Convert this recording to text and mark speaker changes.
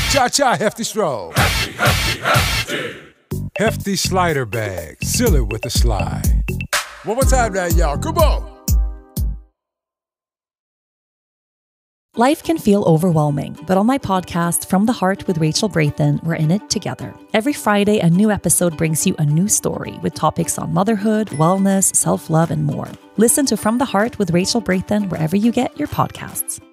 Speaker 1: Cha-cha hefty stroll.
Speaker 2: Hefty, hefty, hefty.
Speaker 1: Hefty slider bag. Seal it with a slide. One more time now, y'all. Come on.
Speaker 3: Life can feel overwhelming, but on my podcast, From the Heart with Rachel Brathen, we're in it together. Every Friday, a new episode brings you a new story with topics on motherhood, wellness, self-love, and more. Listen to From the Heart with Rachel Brathen wherever you get your podcasts.